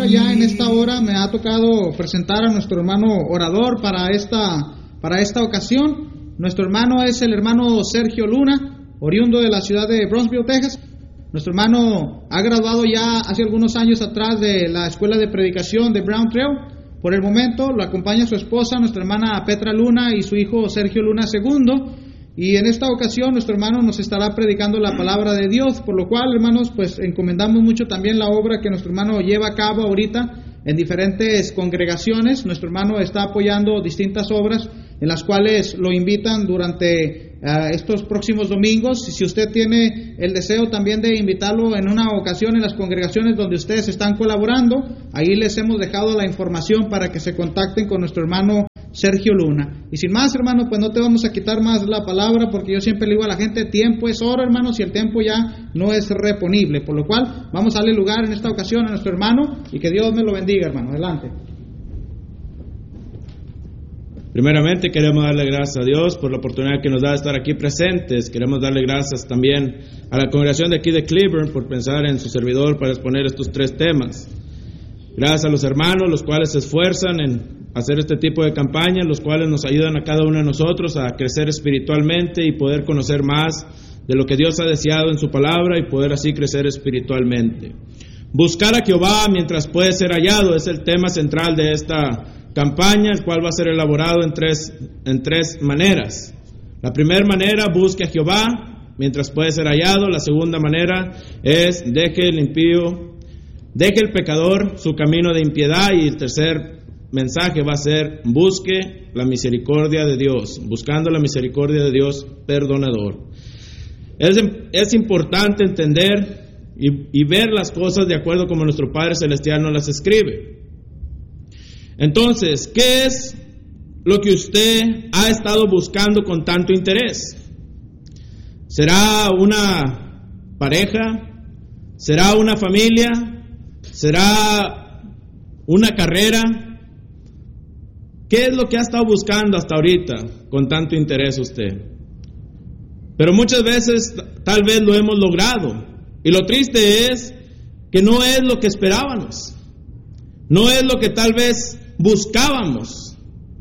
palabra. Ya en esta hora me ha tocado presentar a nuestro hermano orador para esta ocasión. Nuestro hermano es el hermano Sergio Luna, oriundo de la ciudad de Brownsville, Texas. Nuestro hermano ha graduado ya hace algunos años atrás de la escuela de predicación de Brown Trail. Por el momento lo acompaña su esposa, nuestra hermana Petra Luna, y su hijo Sergio Luna II. Y en esta ocasión nuestro hermano nos estará predicando la palabra de Dios, por lo cual, hermanos, pues encomendamos mucho también la obra que nuestro hermano lleva a cabo ahorita en diferentes congregaciones. Nuestro hermano está apoyando distintas obras en las cuales lo invitan durante estos próximos domingos. Y si usted tiene el deseo también de invitarlo en una ocasión en las congregaciones donde ustedes están colaborando, ahí les hemos dejado la información para que se contacten con nuestro hermano Sergio Luna. Y sin más, hermano, pues no te vamos a quitar más la palabra, porque yo siempre le digo a la gente, tiempo es oro, hermanos, y el tiempo ya no es reponible. Por lo cual, vamos a darle lugar en esta ocasión a nuestro hermano, y que Dios me lo bendiga, hermano. Adelante. Primeramente queremos darle gracias a Dios por la oportunidad que nos da de estar aquí presentes. Queremos darle gracias también a la congregación de aquí de Cleburne por pensar en su servidor para exponer estos 3 temas. Gracias a los hermanos, los cuales se esfuerzan en hacer este tipo de campañas, los cuales nos ayudan a cada uno de nosotros a crecer espiritualmente y poder conocer más de lo que Dios ha deseado en su palabra y poder así crecer espiritualmente. Buscar a Jehová mientras puede ser hallado es el tema central de esta campaña, el cual va a ser elaborado en tres maneras. La primera manera, busque a Jehová mientras puede ser hallado. La segunda manera es deje el pecador su camino de impiedad. Y el tercer mensaje va a ser busque la misericordia de Dios, buscando la misericordia de Dios perdonador. Es importante entender y ver las cosas de acuerdo como nuestro Padre Celestial nos las escribe. Entonces, ¿qué es lo que usted ha estado buscando con tanto interés? ¿Será una pareja? ¿Será una familia? ¿Será una carrera? ¿Qué es lo que ha estado buscando hasta ahorita con tanto interés usted? Pero muchas veces tal vez lo hemos logrado. Y lo triste es que no es lo que esperábamos. No es lo que tal vez buscábamos.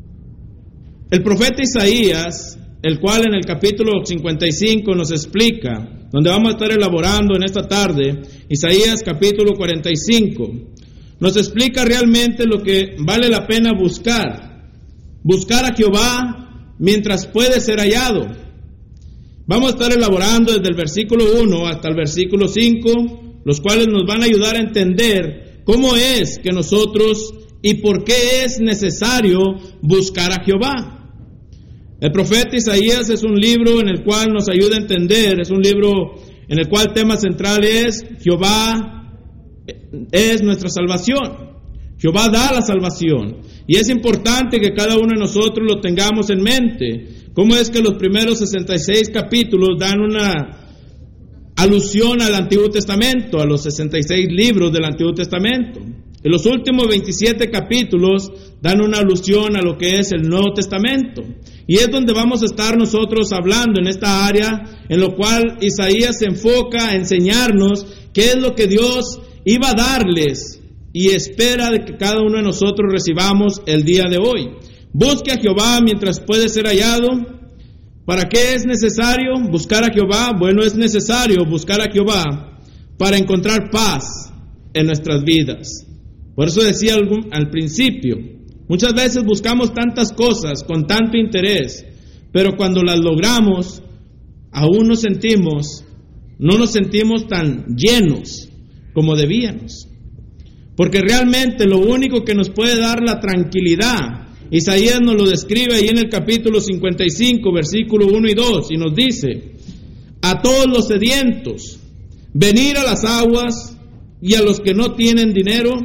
El profeta Isaías, el cual en el capítulo 55 nos explica, donde vamos a estar elaborando en esta tarde, Isaías capítulo 45, nos explica realmente lo que vale la pena buscar. Buscar a Jehová mientras puede ser hallado. Vamos a estar elaborando desde el versículo 1 hasta el versículo 5, los cuales nos van a ayudar a entender cómo es que nosotros y por qué es necesario buscar a Jehová. El profeta Isaías es un libro en el cual nos ayuda a entender, es un libro en el cual el tema central es Jehová es nuestra salvación. Jehová da la salvación. Y es importante que cada uno de nosotros lo tengamos en mente. ¿Cómo es que los primeros 66 capítulos dan una alusión al Antiguo Testamento, a los 66 libros del Antiguo Testamento? Y los últimos 27 capítulos dan una alusión a lo que es el Nuevo Testamento. Y es donde vamos a estar nosotros hablando en esta área, en lo cual Isaías se enfoca a enseñarnos qué es lo que Dios iba a darles y espera de que cada uno de nosotros recibamos el día de hoy. Busque a Jehová mientras puede ser hallado. ¿Para qué es necesario buscar a Jehová? Bueno, es necesario buscar a Jehová para encontrar paz en nuestras vidas. Por eso decía al principio, muchas veces buscamos tantas cosas con tanto interés, pero cuando las logramos, aún no nos sentimos tan llenos como debíamos. Porque realmente lo único que nos puede dar la tranquilidad, Isaías nos lo describe ahí en el capítulo 55, versículo 1 y 2, y nos dice: a todos los sedientos, venir a las aguas, y a los que no tienen dinero,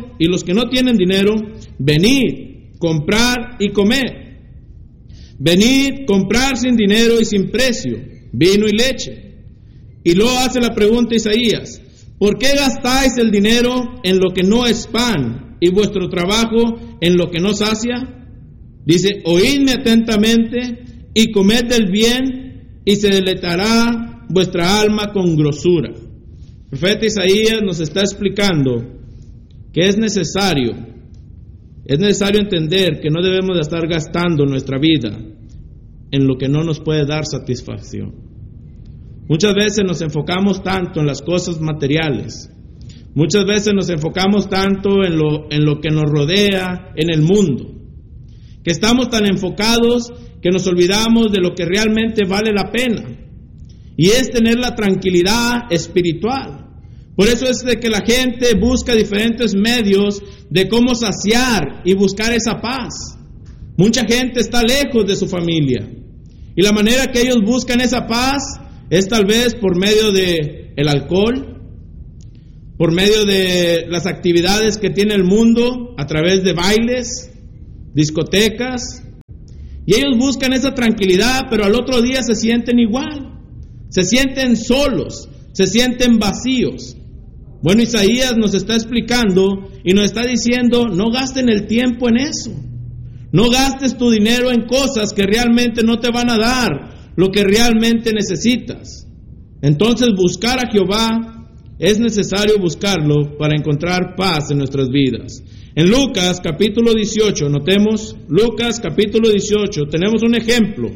venid, comprar y comer. Venid, comprar sin dinero y sin precio, vino y leche. Y luego hace la pregunta Isaías: ¿por qué gastáis el dinero en lo que no es pan y vuestro trabajo en lo que no sacia? Dice: oídme atentamente y comed del bien, y se deleitará vuestra alma con grosura. El profeta Isaías nos está explicando que es necesario entender que no debemos de estar gastando nuestra vida en lo que no nos puede dar satisfacción. Muchas veces nos enfocamos tanto en las cosas materiales, muchas veces nos enfocamos tanto en lo que nos rodea en el mundo, que estamos tan enfocados que nos olvidamos de lo que realmente vale la pena, y es tener la tranquilidad espiritual. Por eso es de que la gente busca diferentes medios de cómo saciar y buscar esa paz. Mucha gente está lejos de su familia, y la manera que ellos buscan esa paz es tal vez por medio de el alcohol, por medio de las actividades que tiene el mundo, a través de bailes, discotecas, y ellos buscan esa tranquilidad, pero al otro día se sienten igual, se sienten solos, se sienten vacíos. Bueno, Isaías nos está explicando y nos está diciendo, no gasten el tiempo en eso, no gastes tu dinero en cosas que realmente no te van a dar lo que realmente necesitas. Entonces buscar a Jehová es necesario buscarlo para encontrar paz en nuestras vidas. En Lucas capítulo 18, notemos, Lucas capítulo 18, tenemos un ejemplo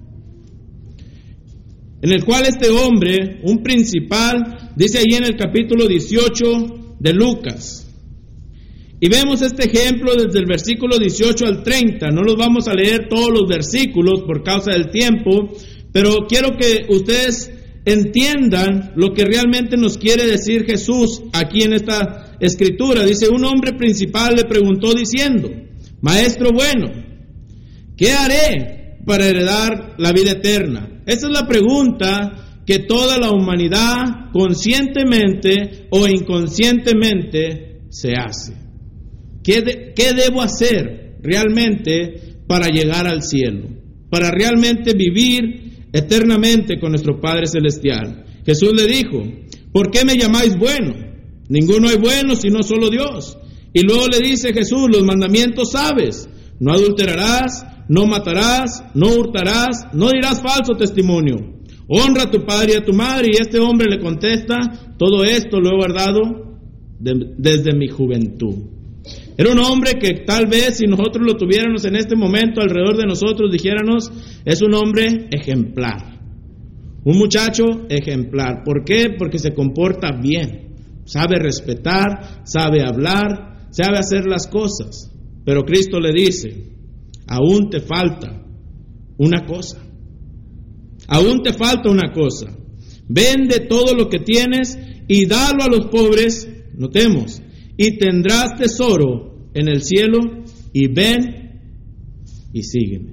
en el cual este hombre, un principal, dice ahí en el capítulo 18 de Lucas, y vemos este ejemplo desde el versículo 18 al 30, no los vamos a leer todos los versículos por causa del tiempo, pero quiero que ustedes entiendan lo que realmente nos quiere decir Jesús aquí en esta escritura. Dice, un hombre principal le preguntó diciendo, Maestro bueno, ¿qué haré para heredar la vida eterna? Esa es la pregunta que toda la humanidad conscientemente o inconscientemente se hace. ¿Qué debo hacer realmente para llegar al cielo? Para realmente vivir eternamente con nuestro Padre Celestial. Jesús le dijo, ¿por qué me llamáis bueno? Ninguno es bueno sino solo Dios. Y luego le dice Jesús, los mandamientos sabes, no adulterarás, no matarás, no hurtarás, no dirás falso testimonio, honra a tu padre y a tu madre. Y este hombre le contesta, todo esto lo he guardado desde mi juventud. Era un hombre que tal vez si nosotros lo tuviéramos en este momento alrededor de nosotros, dijéramos, es un hombre ejemplar, un muchacho ejemplar. ¿Por qué? Porque se comporta bien, sabe respetar, sabe hablar, sabe hacer las cosas. Pero Cristo le dice, aún te falta una cosa, aún te falta una cosa. Vende todo lo que tienes y dalo a los pobres, notemos, y tendrás tesoro en el cielo, y ven y sígueme.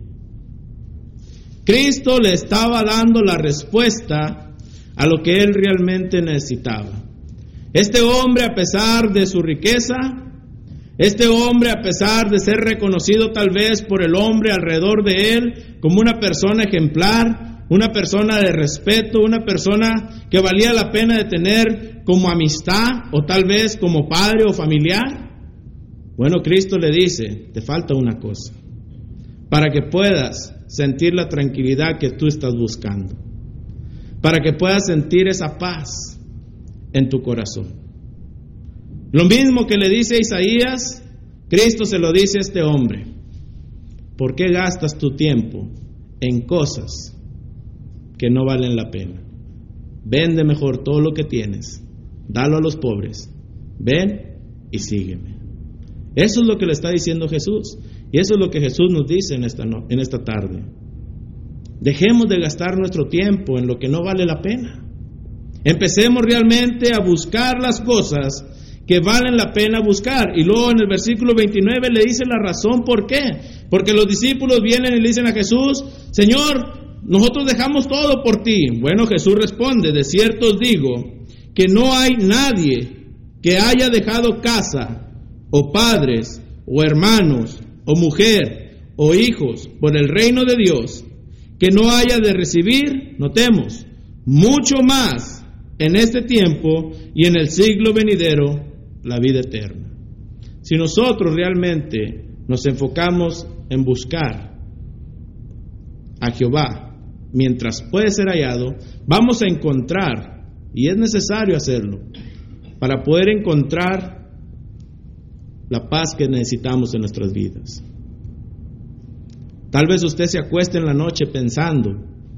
Cristo le estaba dando la respuesta a lo que él realmente necesitaba. Este hombre, a pesar de su riqueza, este hombre, a pesar de ser reconocido tal vez por el hombre alrededor de él como una persona ejemplar, una persona de respeto, una persona que valía la pena de tener como amistad o tal vez como padre o familiar, bueno, Cristo le dice, te falta una cosa, para que puedas sentir la tranquilidad que tú estás buscando, para que puedas sentir esa paz en tu corazón. Lo mismo que le dice a Isaías, Cristo se lo dice a este hombre. ¿Por qué gastas tu tiempo en cosas que no valen la pena? Vende mejor todo lo que tienes, dalo a los pobres, ven y sígueme. Eso es lo que le está diciendo Jesús, y eso es lo que Jesús nos dice en esta tarde. Dejemos de gastar nuestro tiempo en lo que no vale la pena. Empecemos realmente a buscar las cosas que valen la pena buscar. Y luego en el versículo 29 le dice la razón por qué. Porque los discípulos vienen y le dicen a Jesús, Señor, nosotros dejamos todo por ti. Bueno, Jesús responde, de cierto os digo que no hay nadie que haya dejado casa o padres o hermanos o mujer o hijos por el reino de Dios que no haya de recibir, notemos, mucho más en este tiempo y en el siglo venidero la vida eterna. Si nosotros realmente nos enfocamos en buscar a Jehová mientras puede ser hallado, vamos a encontrar, y es necesario hacerlo, para poder encontrar la paz que necesitamos en nuestras vidas. Tal vez usted se acueste en la noche pensando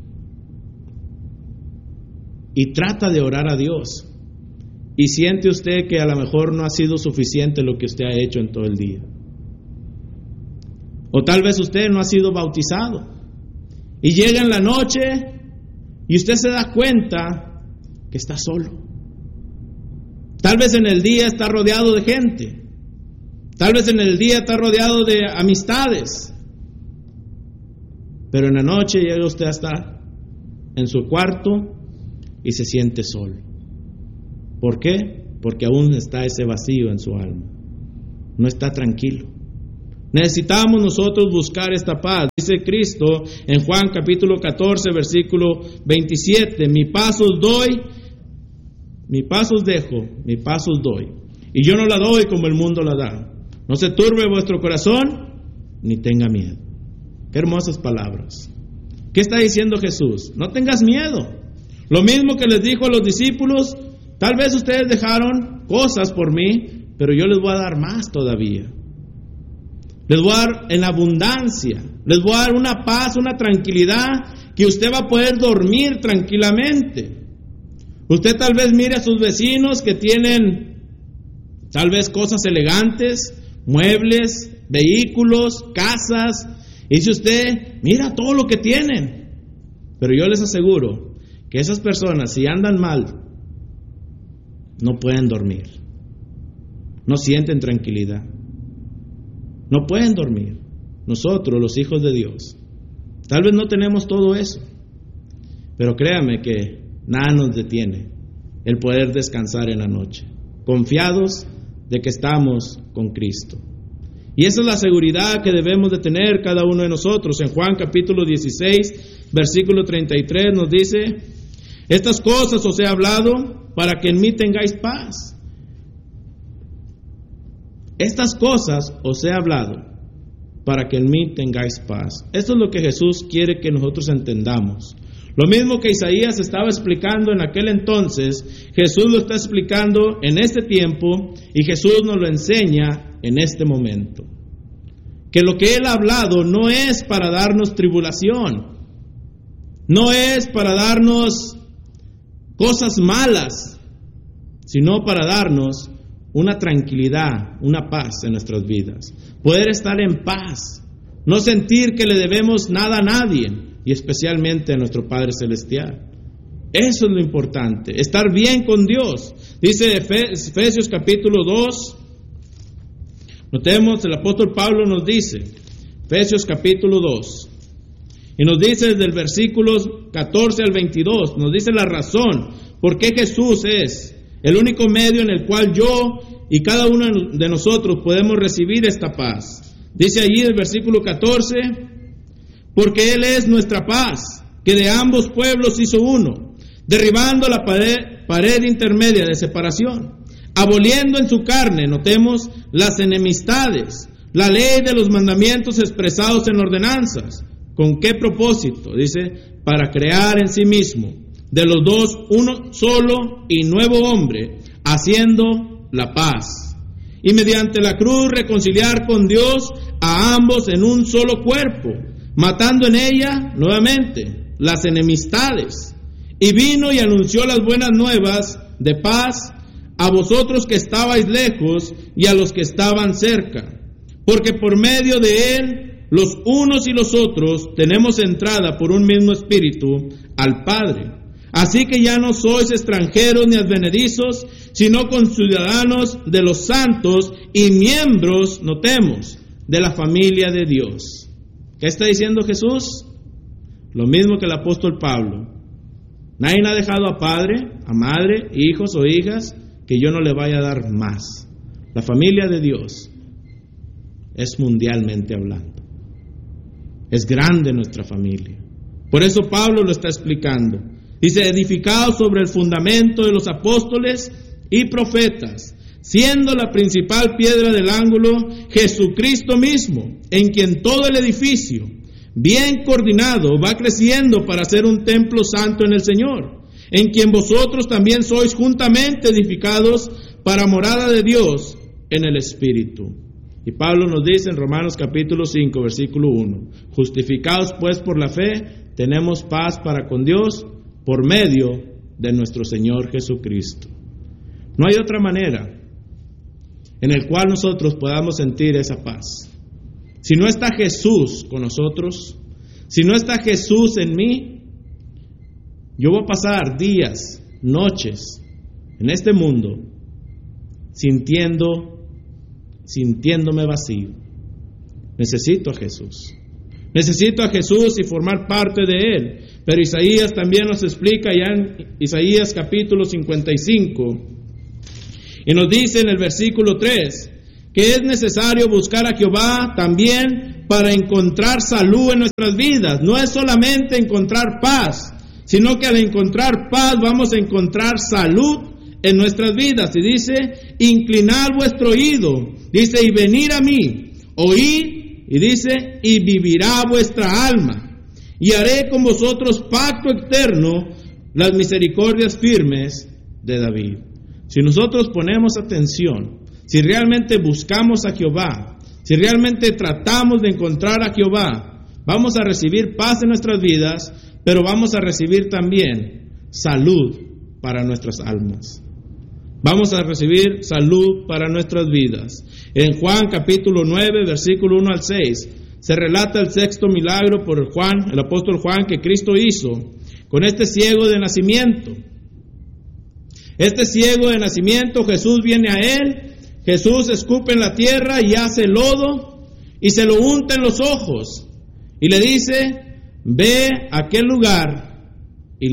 y trata de orar a Dios y siente usted que a lo mejor no ha sido suficiente lo que usted ha hecho en todo el día. O tal vez usted no ha sido bautizado y llega en la noche y usted se da cuenta que está solo. Tal vez en el día está rodeado de gente. Tal vez en el día está rodeado de amistades. Pero en la noche llega usted a estar en su cuarto y se siente solo. ¿Por qué? Porque aún está ese vacío en su alma. No está tranquilo. Necesitamos nosotros buscar esta paz. Dice Cristo en Juan capítulo 14, versículo 27, mi paz os doy, mi paz os dejo, mi paz os doy. Y yo no la doy como el mundo la da. No se turbe vuestro corazón, ni tenga miedo. Qué hermosas palabras. ¿Qué está diciendo Jesús? No tengas miedo. Lo mismo que les dijo a los discípulos, tal vez ustedes dejaron cosas por mí, pero yo les voy a dar más todavía. Les voy a dar en abundancia. Les voy a dar una paz, una tranquilidad, que usted va a poder dormir tranquilamente. Usted tal vez mire a sus vecinos que tienen tal vez cosas elegantes, muebles, vehículos, casas, y dice usted, mira todo lo que tienen. Pero yo les aseguro que esas personas, si andan mal, no pueden dormir. No sienten tranquilidad. No pueden dormir. Nosotros, los hijos de Dios, tal vez no tenemos todo eso, pero créame que nada nos detiene el poder descansar en la noche, confiados de que estamos con Cristo. Y esa es la seguridad que debemos de tener cada uno de nosotros. En Juan capítulo 16, versículo 33 nos dice, estas cosas os he hablado para que en mí tengáis paz. Estas cosas os he hablado para que en mí tengáis paz. Esto es lo que Jesús quiere que nosotros entendamos. Lo mismo que Isaías estaba explicando en aquel entonces, Jesús lo está explicando en este tiempo y Jesús nos lo enseña en este momento. Que lo que Él ha hablado no es para darnos tribulación, no es para darnos cosas malas, sino para darnos una tranquilidad, una paz en nuestras vidas. Poder estar en paz, no sentir que le debemos nada a nadie, y especialmente a nuestro Padre Celestial. Eso es lo importante, estar bien con Dios. Dice Efesios capítulo 2, notemos, el apóstol Pablo nos dice, Efesios capítulo 2, y nos dice desde el versículo 14 al 22, nos dice la razón por qué Jesús es el único medio en el cual yo y cada uno de nosotros podemos recibir esta paz. Dice allí el versículo 14, porque Él es nuestra paz, que de ambos pueblos hizo uno, derribando la pared intermedia de separación, aboliendo en su carne, notemos, las enemistades, la ley de los mandamientos expresados en ordenanzas. ¿Con qué propósito? Dice, para crear en sí mismo de los dos uno solo y nuevo hombre, haciendo la paz, y mediante la cruz reconciliar con Dios a ambos en un solo cuerpo, matando en ella, nuevamente, las enemistades. Y vino y anunció las buenas nuevas de paz a vosotros que estabais lejos y a los que estaban cerca, porque por medio de Él, los unos y los otros, tenemos entrada por un mismo espíritu al Padre. Así que ya no sois extranjeros ni advenedizos, sino conciudadanos de los santos y miembros, notemos, de la familia de Dios. ¿Qué está diciendo Jesús? Lo mismo que el apóstol Pablo. Nadie ha dejado a padre, a madre, hijos o hijas, que yo no le vaya a dar más. La familia de Dios es mundialmente hablando. Es grande nuestra familia. Por eso Pablo lo está explicando. Dice, edificado sobre el fundamento de los apóstoles y profetas, siendo la principal piedra del ángulo Jesucristo mismo, en quien todo el edificio, bien coordinado, va creciendo para ser un templo santo en el Señor, en quien vosotros también sois juntamente edificados para morada de Dios en el Espíritu. Y Pablo nos dice en Romanos capítulo 5, versículo 1, justificados pues por la fe, tenemos paz para con Dios por medio de nuestro Señor Jesucristo. No hay otra manera en el cual nosotros podamos sentir esa paz. Si no está Jesús con nosotros, si no está Jesús en mí, yo voy a pasar días, noches en este mundo sintiéndome vacío. Necesito a Jesús. Necesito a Jesús y formar parte de Él. Pero Isaías también nos explica ya en Isaías capítulo 55 y nos dice en el versículo 3 que es necesario buscar a Jehová también para encontrar salud en nuestras vidas. No es solamente encontrar paz, sino que al encontrar paz vamos a encontrar salud en nuestras vidas. Y dice, inclinad vuestro oído, dice, y venid a mí, oíd, y dice, y vivirá vuestra alma, y haré con vosotros pacto eterno, las misericordias firmes de David. Si nosotros ponemos atención, si realmente buscamos a Jehová, si realmente tratamos de encontrar a Jehová, vamos a recibir paz en nuestras vidas, pero vamos a recibir también salud para nuestras almas. Vamos a recibir salud para nuestras vidas. En Juan capítulo 9, versículo 1 al 6, se relata el sexto milagro por Juan, el apóstol Juan, que Cristo hizo con este ciego de nacimiento. Este ciego de nacimiento, Jesús viene a él, Jesús escupe en la tierra y hace lodo y se lo unta en los ojos y le dice, ve a aquel lugar y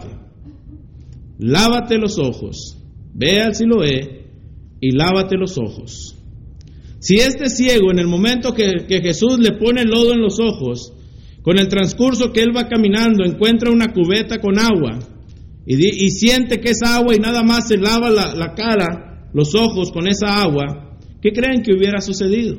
lávate los ojos. Ve al Siloé y lávate los ojos. Si este ciego, en el momento que Jesús le pone el lodo en los ojos, con el transcurso que él va caminando, encuentra una cubeta con agua y siente que es agua y nada más se lava la cara, los ojos con esa agua, ¿qué creen que hubiera sucedido?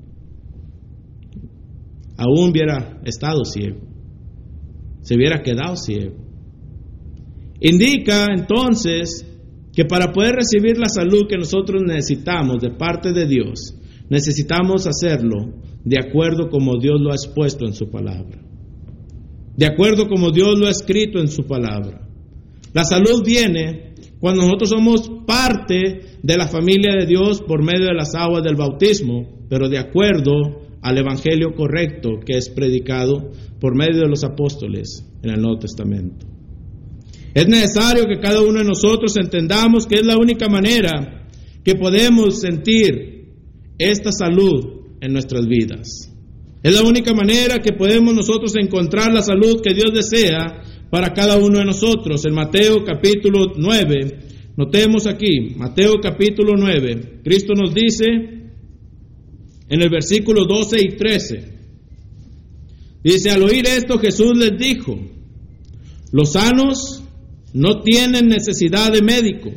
Aún hubiera estado ciego, se hubiera quedado ciego. Indica entonces que para poder recibir la salud que nosotros necesitamos de parte de Dios, necesitamos hacerlo de acuerdo como Dios lo ha expuesto en su palabra, de acuerdo como Dios lo ha escrito en su palabra. La salud viene cuando nosotros somos parte de la familia de Dios por medio de las aguas del bautismo, pero de acuerdo al evangelio correcto que es predicado por medio de los apóstoles en el Nuevo Testamento. Es necesario que cada uno de nosotros entendamos que es la única manera que podemos sentir esta salud en nuestras vidas. Es la única manera que podemos nosotros encontrar la salud que Dios desea para cada uno de nosotros. En Mateo capítulo 9, notemos aquí, Mateo capítulo 9, Cristo nos dice en el versículo 12 y 13, dice, al oír esto Jesús les dijo, los sanos no tienen necesidad de médico,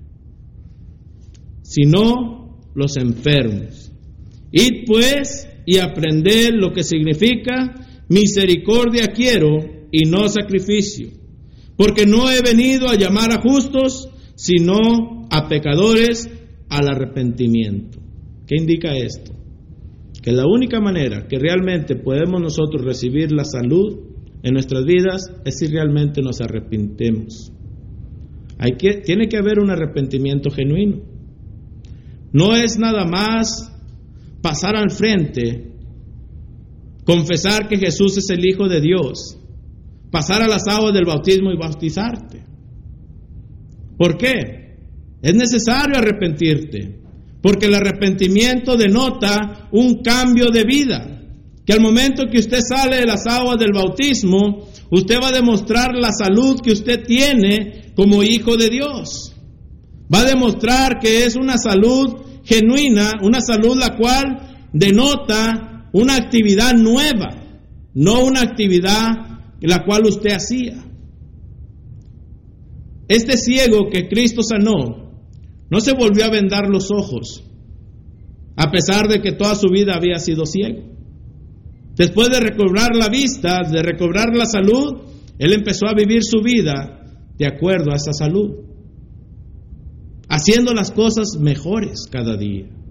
sino los enfermos. Id pues y aprended lo que significa misericordia quiero y no sacrificio, porque no he venido a llamar a justos, sino a pecadores al arrepentimiento. ¿Qué indica esto? Que la única manera que realmente podemos nosotros recibir la salud en nuestras vidas es si realmente nos arrepentimos. Tiene que haber un arrepentimiento genuino. No es nada más pasar al frente, confesar que Jesús es el Hijo de Dios, pasar a las aguas del bautismo y bautizarte. ¿Por qué? Es necesario arrepentirte, porque el arrepentimiento denota un cambio de vida. Que al momento que usted sale de las aguas del bautismo, usted va a demostrar la salud que usted tiene como hijo de Dios. Va a demostrar que es una salud genuina, una salud la cual denota una actividad nueva, no una actividad la cual usted hacía. Este ciego que Cristo sanó, no se volvió a vendar los ojos, a pesar de que toda su vida había sido ciego. Después de recobrar la vista, de recobrar la salud, él empezó a vivir su vida de acuerdo a esa salud, haciendo las cosas mejores cada día.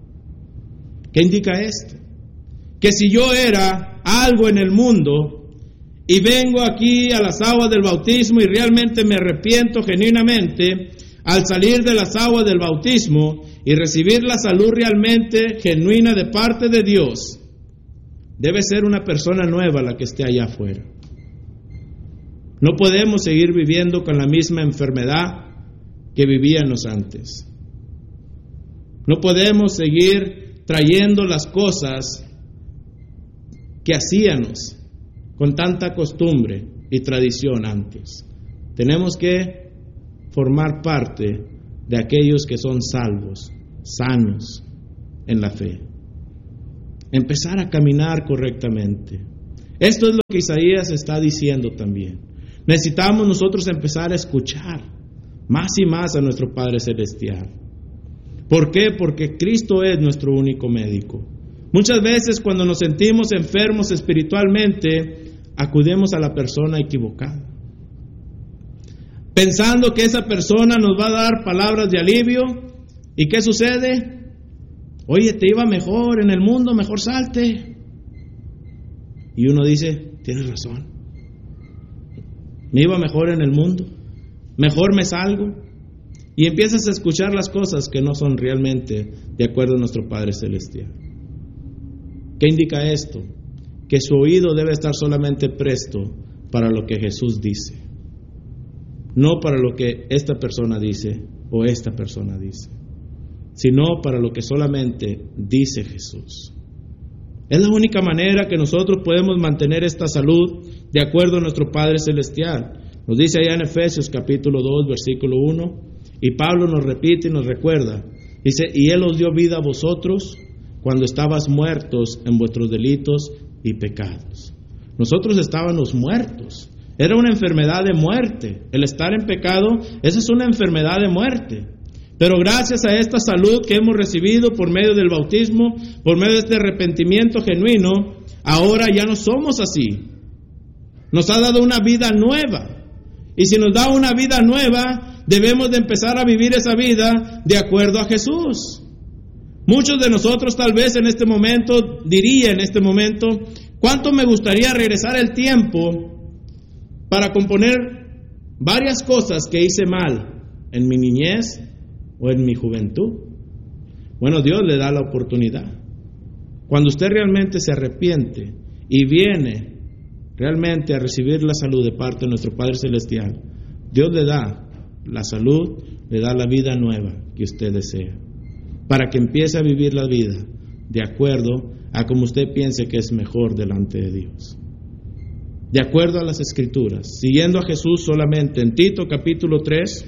¿Qué indica esto? Que si yo era algo en el mundo y vengo aquí a las aguas del bautismo y realmente me arrepiento genuinamente, al salir de las aguas del bautismo y recibir la salud realmente genuina de parte de Dios, debe ser una persona nueva la que esté allá afuera. No podemos seguir viviendo con la misma enfermedad que vivíamos antes. No podemos seguir trayendo las cosas que hacíamos con tanta costumbre y tradición antes. Tenemos que formar parte de aquellos que son salvos, sanos en la fe. Empezar a caminar correctamente. Esto es lo que Isaías está diciendo también. Necesitamos nosotros empezar a escuchar más y más a nuestro Padre Celestial. ¿Por qué? Porque Cristo es nuestro único médico. Muchas veces cuando nos sentimos enfermos espiritualmente, acudimos a la persona equivocada, pensando que esa persona nos va a dar palabras de alivio. ¿Y qué sucede? Oye, te iba mejor en el mundo, mejor salte. Y uno dice, tienes razón, me iba mejor en el mundo, mejor me salgo. Y empiezas a escuchar las cosas que no son realmente de acuerdo a nuestro Padre Celestial. ¿Qué indica esto? Que su oído debe estar solamente presto para lo que Jesús dice, no para lo que esta persona dice o esta persona dice, sino para lo que solamente dice Jesús. Es la única manera que nosotros podemos mantener esta salud de acuerdo a nuestro Padre Celestial. Nos dice allá en Efesios capítulo 2, versículo 1, y Pablo nos repite y nos recuerda, dice, y Él os dio vida a vosotros cuando estabas muertos en vuestros delitos y pecados. Nosotros estábamos muertos. Era una enfermedad de muerte. El estar en pecado, esa es una enfermedad de muerte. Pero gracias a esta salud que hemos recibido por medio del bautismo, por medio de este arrepentimiento genuino, ahora ya no somos así. Nos ha dado una vida nueva. Y si nos da una vida nueva, debemos de empezar a vivir esa vida de acuerdo a Jesús. Muchos de nosotros tal vez en este momento, diría en este momento, ¿cuánto me gustaría regresar el tiempo para componer varias cosas que hice mal en mi niñez o en mi juventud? Bueno, Dios le da la oportunidad. Cuando usted realmente se arrepiente y viene realmente a recibir la salud de parte de nuestro Padre Celestial, Dios le da la salud, le da la vida nueva que usted desea, para que empiece a vivir la vida de acuerdo a como usted piense que es mejor delante de Dios, de acuerdo a las Escrituras, siguiendo a Jesús solamente. En Tito capítulo 3,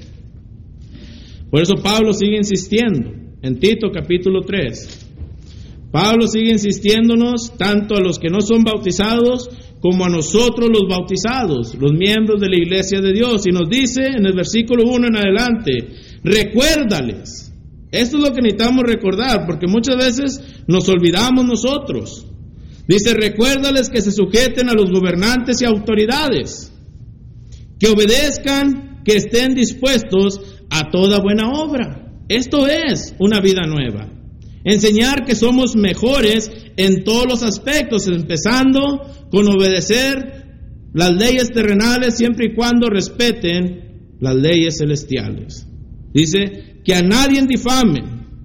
por eso Pablo sigue insistiendo, en Tito capítulo 3, Pablo sigue insistiéndonos tanto a los que no son bautizados como a nosotros los bautizados, los miembros de la iglesia de Dios, y nos dice en el versículo 1 en adelante, recuérdales. Esto es lo que necesitamos recordar, porque muchas veces nos olvidamos nosotros. Dice, recuérdales que se sujeten a los gobernantes y autoridades, que obedezcan, que estén dispuestos a toda buena obra. Esto es una vida nueva. Enseñar que somos mejores en todos los aspectos, empezando con obedecer las leyes terrenales siempre y cuando respeten las leyes celestiales. Dice que a nadie difamen,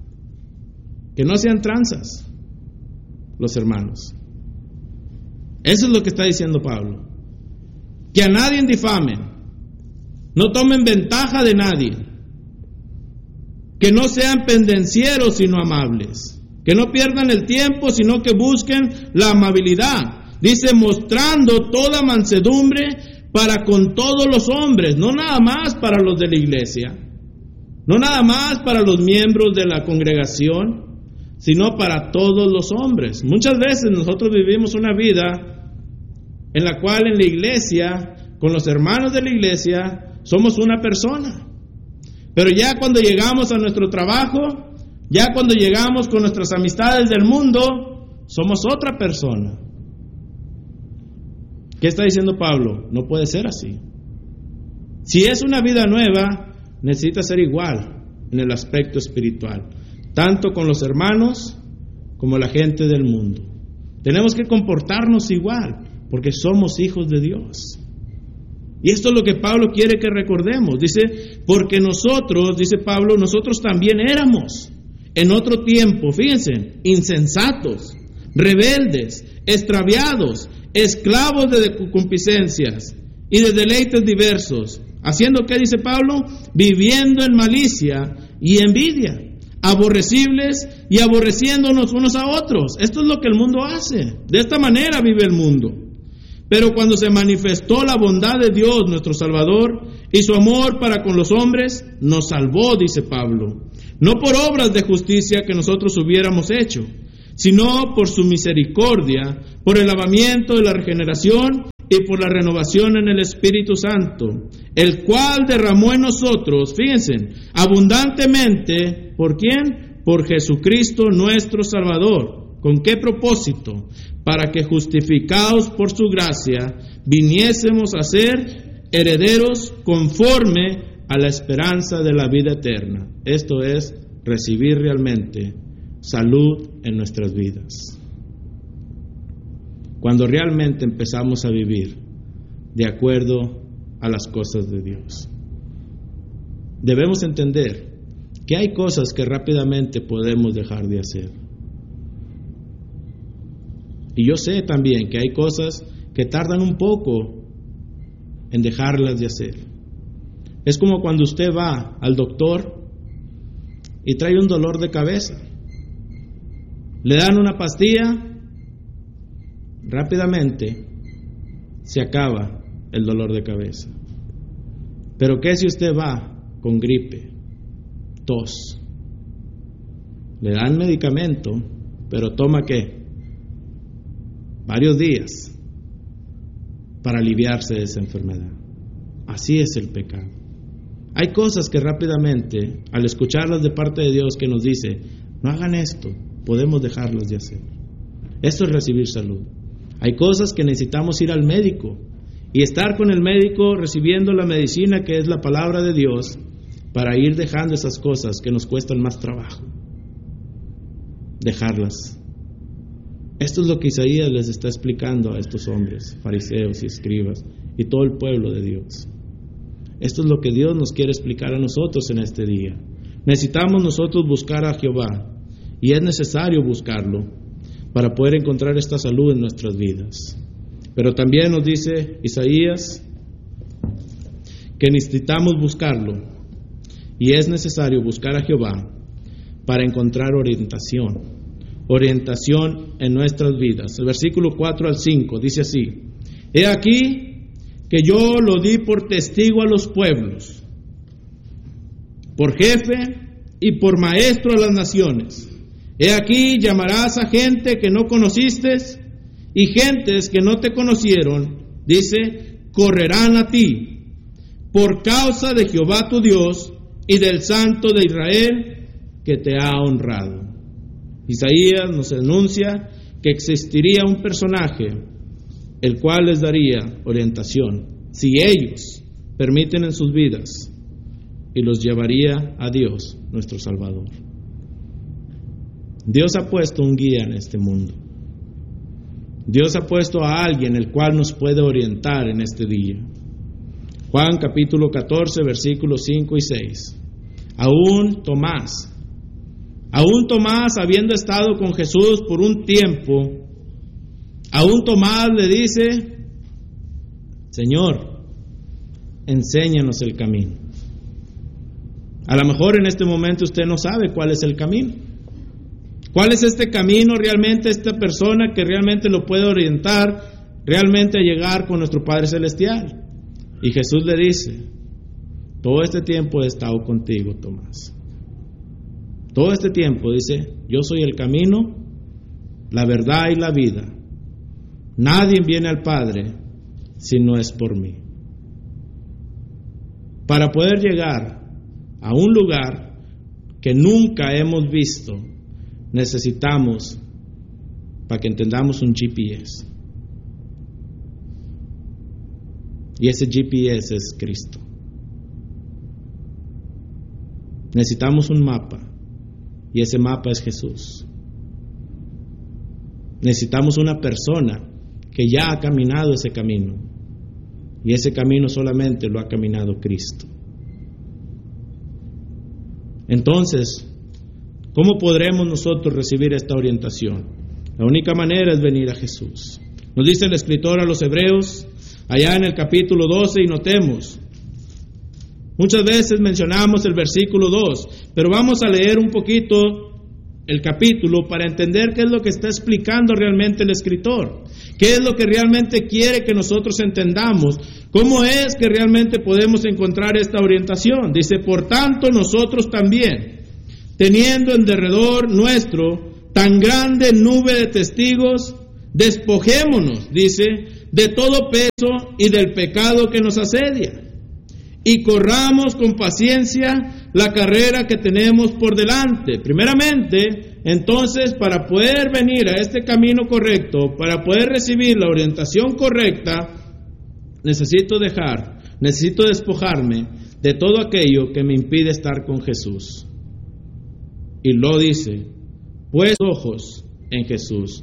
que no sean tranzas los hermanos. Eso es lo que está diciendo Pablo. Que a nadie difamen, no tomen ventaja de nadie, que no sean pendencieros sino amables, que no pierdan el tiempo sino que busquen la amabilidad. Dice, mostrando toda mansedumbre para con todos los hombres, no nada más para los de la iglesia, no nada más para los miembros de la congregación, sino para todos los hombres. Muchas veces nosotros vivimos una vida en la cual en la iglesia, con los hermanos de la iglesia, somos una persona. Pero ya cuando llegamos a nuestro trabajo, ya cuando llegamos con nuestras amistades del mundo, somos otra persona. ¿Qué está diciendo Pablo? No puede ser así. Si es una vida nueva, necesita ser igual en el aspecto espiritual, tanto con los hermanos como la gente del mundo. Tenemos que comportarnos igual, porque somos hijos de Dios. Y esto es lo que Pablo quiere que recordemos. Dice, porque nosotros, dice Pablo, nosotros también éramos en otro tiempo, fíjense, insensatos, rebeldes, extraviados, esclavos de concupiscencias y de deleites diversos. Haciendo, ¿qué dice Pablo? Viviendo en malicia y envidia, aborrecibles y aborreciéndonos unos a otros. Esto es lo que el mundo hace. De esta manera vive el mundo. Pero cuando se manifestó la bondad de Dios, nuestro Salvador, y su amor para con los hombres, nos salvó, dice Pablo, no por obras de justicia que nosotros hubiéramos hecho, sino por su misericordia, por el lavamiento de la regeneración y por la renovación en el Espíritu Santo, el cual derramó en nosotros, fíjense, abundantemente, ¿por quién? Por Jesucristo nuestro Salvador. ¿Con qué propósito? Para que justificados por su gracia, viniésemos a ser herederos conforme a la esperanza de la vida eterna. Esto es recibir realmente salud en nuestras vidas. Cuando realmente empezamos a vivir de acuerdo a las cosas de Dios. Debemos entender que hay cosas que rápidamente podemos dejar de hacer. Y yo sé también que hay cosas que tardan un poco en dejarlas de hacer. Es como cuando usted va al doctor y trae un dolor de cabeza. Le dan una pastilla, rápidamente se acaba el dolor de cabeza. Pero ¿qué si usted va con gripe, tos? Le dan medicamento, pero toma ¿qué? Varios días para aliviarse de esa enfermedad. Así es el pecado. Hay cosas que rápidamente, al escucharlas de parte de Dios que nos dice, no hagan esto, podemos dejarlas de hacer. Esto es recibir salud. Hay cosas que necesitamos ir al médico y estar con el médico recibiendo la medicina que es la palabra de Dios para ir dejando esas cosas que nos cuestan más trabajo. Dejarlas. Esto es lo que Isaías les está explicando a estos hombres, fariseos y escribas, y todo el pueblo de Dios. Esto es lo que Dios nos quiere explicar a nosotros en este día. Necesitamos nosotros buscar a Jehová, y es necesario buscarlo para poder encontrar esta salud en nuestras vidas. Pero también nos dice Isaías que necesitamos buscarlo, y es necesario buscar a Jehová para encontrar orientación en nuestras vidas. El versículo 4 al 5 dice así: He aquí que yo lo di por testigo a los pueblos, por jefe y por maestro a las naciones. He aquí llamarás a gente que no conociste y gentes que no te conocieron, dice, correrán a ti por causa de Jehová tu Dios y del Santo de Israel que te ha honrado. Isaías nos anuncia que existiría un personaje el cual les daría orientación si ellos permiten en sus vidas y los llevaría a Dios, nuestro Salvador. Dios ha puesto un guía en este mundo. Dios ha puesto a alguien el cual nos puede orientar en este día. Juan capítulo 14 versículos 5 y 6. Aún Tomás, habiendo estado con Jesús por un tiempo, aún Tomás le dice: Señor, enséñanos el camino. A lo mejor en este momento usted no sabe cuál es el camino. ¿Cuál es este camino realmente, esta persona que realmente lo puede orientar realmente a llegar con nuestro Padre Celestial? Y Jesús le dice: todo este tiempo he estado contigo, Tomás. Todo este tiempo, dice, yo soy el camino, la verdad y la vida. Nadie viene al Padre si no es por mí. Para poder llegar a un lugar que nunca hemos visto, necesitamos, para que entendamos, un GPS. Y ese GPS es Cristo. Necesitamos un mapa. Y ese mapa es Jesús. Necesitamos una persona que ya ha caminado ese camino. Y ese camino solamente lo ha caminado Cristo. Entonces, ¿cómo podremos nosotros recibir esta orientación? La única manera es venir a Jesús. Nos dice el escritor a los Hebreos, allá en el capítulo 12, y notemos, muchas veces mencionamos el versículo 2, pero vamos a leer un poquito el capítulo para entender qué es lo que está explicando realmente el escritor, qué es lo que realmente quiere que nosotros entendamos, cómo es que realmente podemos encontrar esta orientación. Dice, por tanto nosotros también, teniendo en derredor nuestro tan grande nube de testigos, despojémonos, dice, de todo peso y del pecado que nos asedia, y corramos con paciencia la carrera que tenemos por delante. Primeramente, entonces, para poder venir a este camino correcto, para poder recibir la orientación correcta, necesito despojarme de todo aquello que me impide estar con Jesús. Y lo dice, pues ojos en Jesús.